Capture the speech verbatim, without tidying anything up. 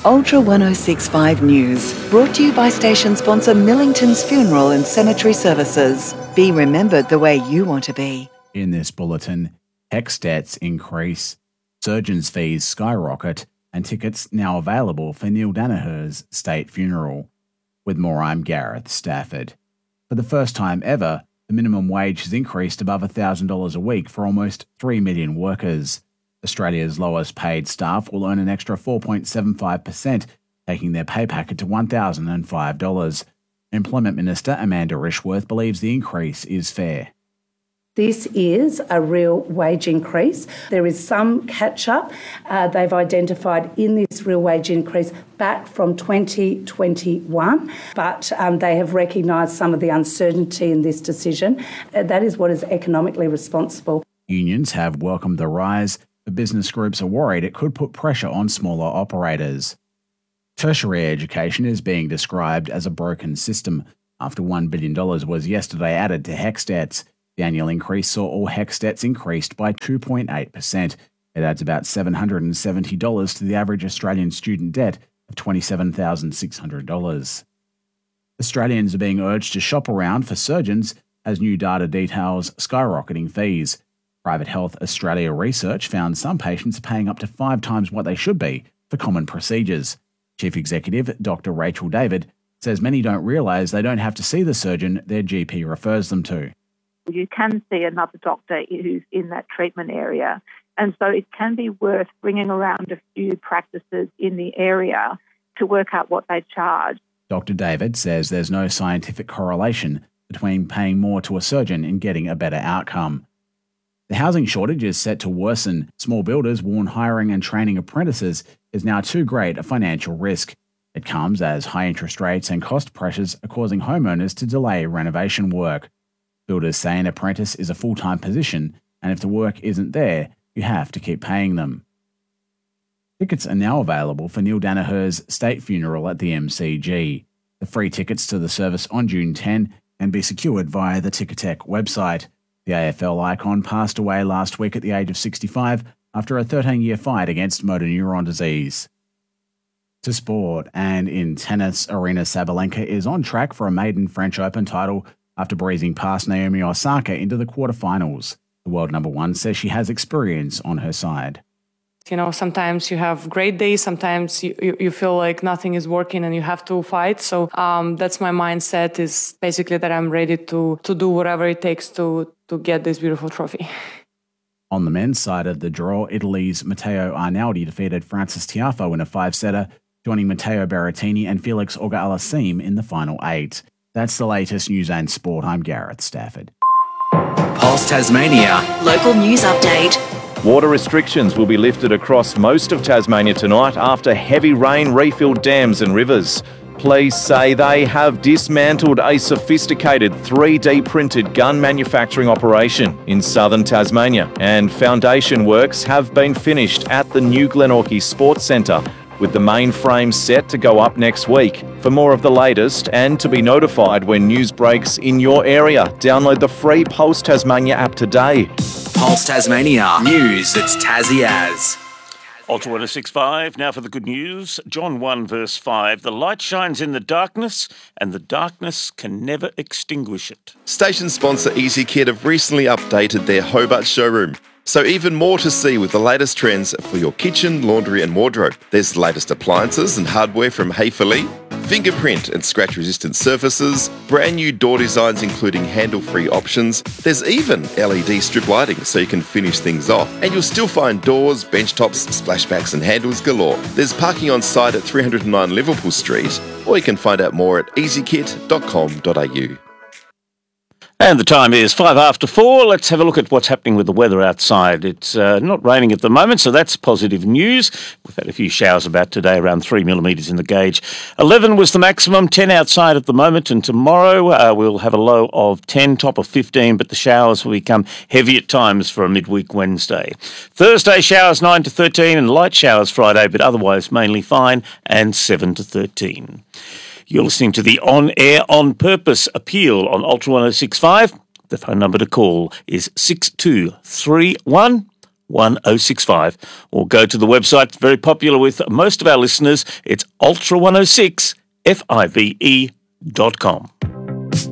Ultra ten sixty-five News, brought to you by station sponsor Millington's Funeral and Cemetery Services. Be remembered the way you want to be. In this bulletin, HECS debts increase, surgeons' fees skyrocket, and tickets now available for Neil Daniher's state funeral. With more, I'm Gareth Stafford. For the first time ever, the minimum wage has increased above one thousand dollars a week for almost three million workers. Australia's lowest paid staff will earn an extra four point seven five percent, taking their pay packet to one thousand five dollars. Employment Minister Amanda Rishworth believes the increase is fair. This is a real wage increase. There is some catch-up uh, they've identified in this real wage increase back from twenty twenty-one, but um, they have recognised some of the uncertainty in this decision. Uh, that is what is economically responsible. Unions have welcomed the rise, but business groups are worried it could put pressure on smaller operators. Tertiary education is being described as a broken system after one billion dollars was yesterday added to HECS debts. The annual increase saw all HECS debts increased by two point eight percent. It adds about seven hundred seventy dollars to the average Australian student debt of twenty-seven thousand six hundred dollars. Australians are being urged to shop around for surgeons as new data details skyrocketing fees. Private Health Australia research found some patients are paying up to five times what they should be for common procedures. Chief Executive Doctor Rachel David says many don't realise they don't have to see the surgeon their G P refers them to. You can see another doctor who's in that treatment area. And so it can be worth bringing around a few practices in the area to work out what they charge. Doctor David says there's no scientific correlation between paying more to a surgeon and getting a better outcome. The housing shortage is set to worsen. Small builders warn hiring and training apprentices is now too great a financial risk. It comes as high interest rates and cost pressures are causing homeowners to delay renovation work. Builders say an apprentice is a full-time position, and if the work isn't there, you have to keep paying them. Tickets are now available for Neil Daniher's state funeral at the M C G. The free tickets to the service on June tenth can be secured via the Ticketek website. The A F L icon passed away last week at the age of sixty-five after a thirteen-year fight against motor neuron disease. To sport, and in tennis, Aryna Sabalenka is on track for a maiden French Open title after breezing past Naomi Osaka into the quarterfinals. The world number one says she has experience on her side. You know, sometimes you have great days, sometimes you, you, you feel like nothing is working and you have to fight. So um, that's my mindset, is basically that I'm ready to to do whatever it takes to, to get this beautiful trophy. On the men's side of the draw, Italy's Matteo Arnaldi defeated Francis Tiafoe in a five-setter, joining Matteo Berrettini and Felix Auger-Aliassime in the final eight. That's the latest news and sport. I'm Gareth Stafford. Pulse Tasmania. Local news update. Water restrictions will be lifted across most of Tasmania tonight after heavy rain refilled dams and rivers. Police say they have dismantled a sophisticated three D printed gun manufacturing operation in southern Tasmania, and foundation works have been finished at the new Glenorchy Sports Centre, with the main frame set to go up next week. For more of the latest and to be notified when news breaks in your area, download the free Pulse Tasmania app today. Pulse Tasmania. News that's Tassie as. Ultra ten sixty-five, now for the good news. John one verse five, the light shines in the darkness and the darkness can never extinguish it. Station sponsor EasyKit have recently updated their Hobart showroom. So even more to see with the latest trends for your kitchen, laundry and wardrobe. There's the latest appliances and hardware from Hayfurly, fingerprint and scratch-resistant surfaces, brand new door designs including handle-free options. There's even L E D strip lighting so you can finish things off. And you'll still find doors, bench tops, splashbacks and handles galore. There's parking on site at three oh nine Liverpool Street, or you can find out more at easy kit dot com dot a u. And the time is five after four. Let's have a look at what's happening with the weather outside. It's uh, not raining at the moment, so that's positive news. We've had a few showers about today, around three millimetres in the gauge. eleven was the maximum, ten outside at the moment, and tomorrow uh, we'll have a low of ten, top of fifteen, but the showers will become heavy at times for a midweek Wednesday. Thursday, showers nine to thirteen, and light showers Friday, but otherwise mainly fine, and seven to thirteen. You're listening to the On Air On Purpose appeal on Ultra ten sixty-five. The phone number to call is six two three one one oh six five, or go to the website, very popular with most of our listeners. It's ultra one oh six five e dot com.